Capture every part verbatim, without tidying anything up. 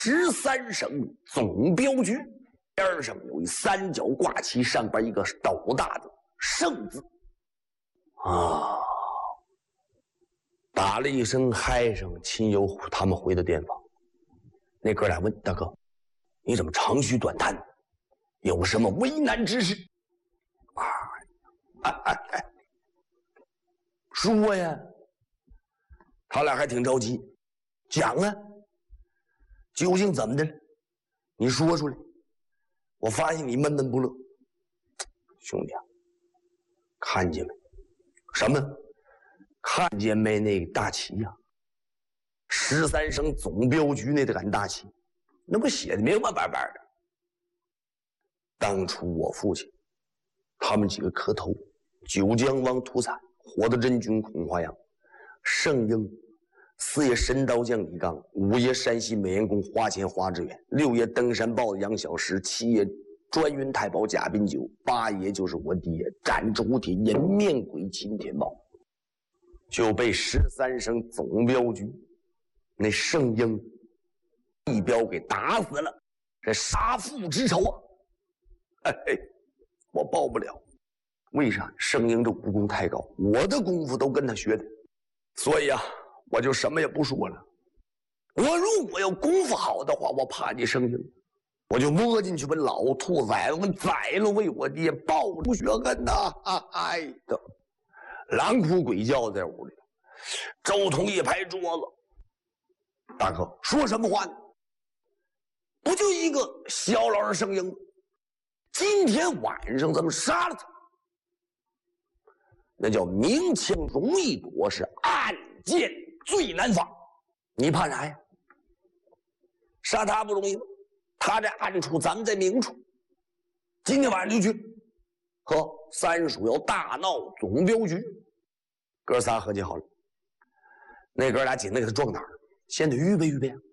十三省总镖局，边上有一三角挂旗，上边一个斗大的圣字。啊！打了一声嗨声，亲友他们回的店房。那哥俩问大哥：“你怎么长吁短叹？有什么为难之事？”啊！哎哎哎！说呀！他俩还挺着急，讲啊，究竟怎么的了？你说出来。我发现你闷闷不乐。兄弟啊，看见没？什么？看见没？那个大旗呀、啊，十三省总镖局那杆大旗，那不写的明明白白的。当初我父亲他们几个磕头，九江王屠惨，活的真君孔华阳，圣婴四爷神刀将李刚，五爷山西美颜公花钱花志远，六爷登山豹的杨小石，七爷专运太保贾宾九，八爷就是我爹斩竹铁颜面鬼秦天豹，就被十三省总镖局那圣婴一镖给打死了。这杀父之仇啊，哎哎，我报不了。为啥？圣婴这武功太高，我的功夫都跟他学的，所以啊，我就什么也不说了。我如果要功夫好的话，我怕你圣婴，我就摸进去把老兔崽子们宰了，为我爹报仇雪恨呐！哎的，狼哭鬼叫在屋里。周通一拍桌子：“大哥，说什么话呢？不就一个小老儿圣婴，今天晚上咱们杀了他，那叫明枪容易躲，是暗箭最难防。你怕啥呀？杀他不容易吗？他在暗处，咱们在明处。今天晚上就去。呵，三蜀要大闹总镖局。”哥仨合计好了，那哥俩紧的给他撞哪儿？先得预备预备，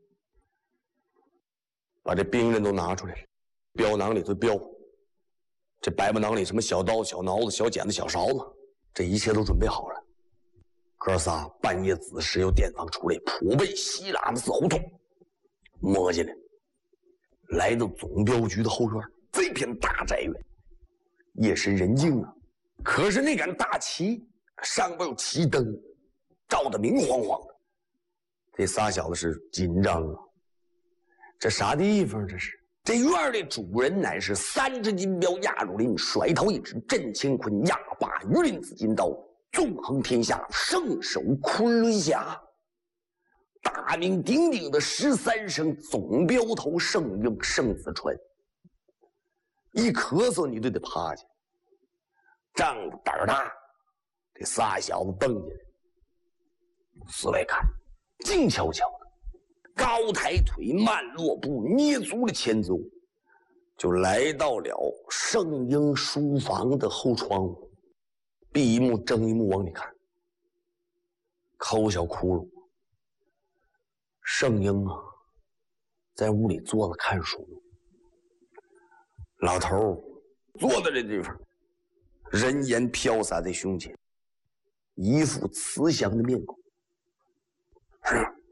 把这兵刃都拿出来了，镖囊里头镖，这白布囊里什么小刀、小挠子、小剪子、小勺子，这一切都准备好了。哥仨半夜子时由店房出来，普奔西喇嘛寺胡同，摸进来，来到总镖局的后院。这片大宅院，夜深人静啊，可是那杆大旗上边有旗灯，照得明晃晃的。这仨小子是紧张啊，这啥地方？这是这院的主人乃是三只金镖压入林，甩头一指震乾坤，压把鱼鳞紫金刀，纵横天下，圣手昆仑侠，大名鼎鼎的十三省总镖头圣婴圣子川。一咳嗽你就得趴下，仗着胆儿大，这仨小子蹦进来，四外看，静悄悄的，高抬腿，慢落步，捏足了前奏，就来到了圣婴书房的后窗户，闭一目睁一目往里看，抠小窟窿。圣婴啊，在屋里坐着看书。老头坐在这地方，人颜飘洒在胸前，一副慈祥的面孔。是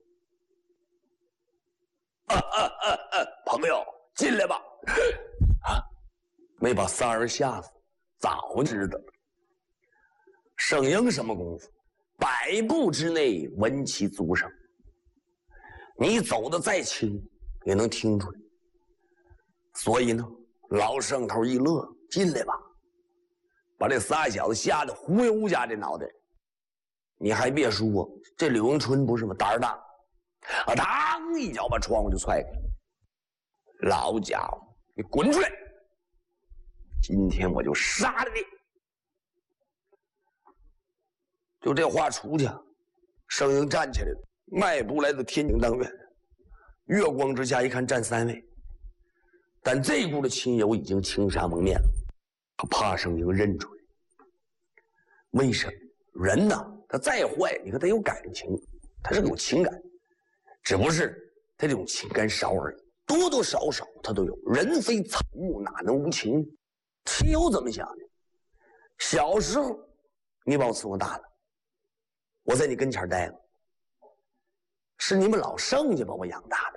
啊啊啊啊！朋友，进来吧。啊！没把仨人吓死，早知道了。圣婴什么功夫？百步之内闻其足声。你走得再轻，也能听出来。所以呢，老圣头一乐，进来吧，把这仨小子吓得忽悠家这脑袋。你还别说，这柳迎春不是吗？胆儿大，啊，当一脚把窗户就踹开。老家伙，你滚出来！今天我就杀了你！就这话出去，圣婴站起来了，迈步来到天井当院，月光之下一看站三位，但这股的亲友已经青纱蒙面了，他怕圣婴认出来。为什么？人呢，他再坏，你看他有感情，他是有情感，只不是他这种情感少而已，多多少少他都有。人非草木，哪能无情？亲友怎么想的？小时候你把我伺候大了，我在你跟前待了，是你们老圣家把我养大的。